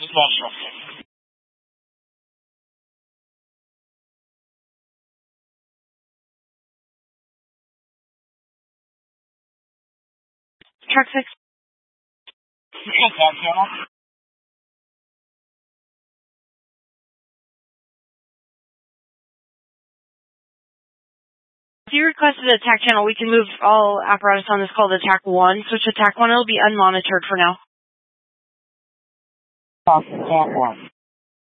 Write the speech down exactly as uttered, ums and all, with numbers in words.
Special. Track six. Attack channel. If you requested attack channel, we can move all apparatus on this call to attack one. Switch to attack one. It'll be unmonitored for now. Attack one.